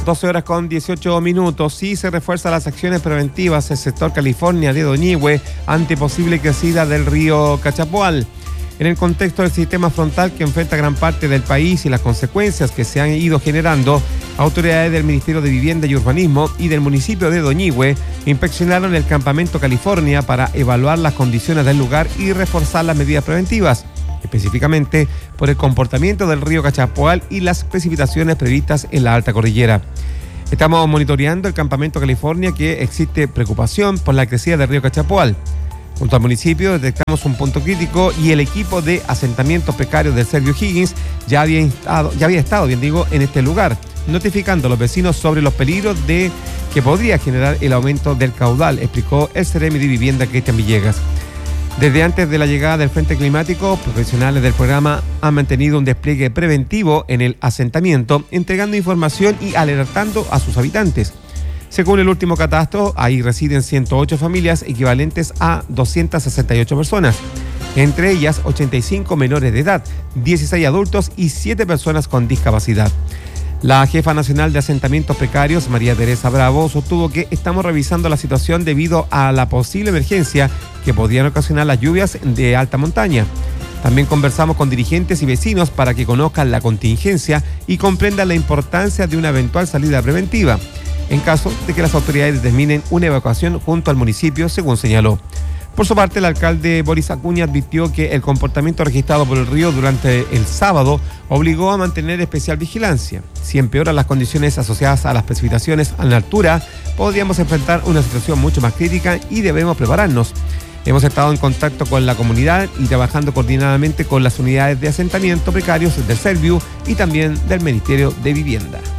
12:18. Sí se refuerzan las acciones preventivas en el sector California de Doñihue ante posible crecida del río Cachapoal. En el contexto del sistema frontal que enfrenta gran parte del país y las consecuencias que se han ido generando, autoridades del Ministerio de Vivienda y Urbanismo y del municipio de Doñihue inspeccionaron el campamento California para evaluar las condiciones del lugar y reforzar las medidas preventivas, específicamente por el comportamiento del río Cachapoal y las precipitaciones previstas en la alta cordillera. Estamos monitoreando el campamento California, que existe preocupación por la crecida del río Cachapoal. Junto al municipio detectamos un punto crítico y el equipo de asentamientos precarios del Sergio Higgins ya había estado en este lugar, notificando a los vecinos sobre los peligros de que podría generar el aumento del caudal, explicó el Seremi de Vivienda, Cristian Villegas. Desde antes de la llegada del Frente Climático, profesionales del programa han mantenido un despliegue preventivo en el asentamiento, entregando información y alertando a sus habitantes. Según el último catastro, ahí residen 108 familias equivalentes a 268 personas, entre ellas 85 menores de edad, 16 adultos y 7 personas con discapacidad. La jefa nacional de asentamientos precarios, María Teresa Bravo, sostuvo que estamos revisando la situación debido a la posible emergencia que podrían ocasionar las lluvias de alta montaña. También conversamos con dirigentes y vecinos para que conozcan la contingencia y comprendan la importancia de una eventual salida preventiva, en caso de que las autoridades determinen una evacuación junto al municipio, según señaló. Por su parte, el alcalde Boris Acuña advirtió que el comportamiento registrado por el río durante el sábado obligó a mantener especial vigilancia. Si empeoran las condiciones asociadas a las precipitaciones a la altura, podríamos enfrentar una situación mucho más crítica y debemos prepararnos. Hemos estado en contacto con la comunidad y trabajando coordinadamente con las unidades de asentamiento precarios del Serviu y también del Ministerio de Vivienda.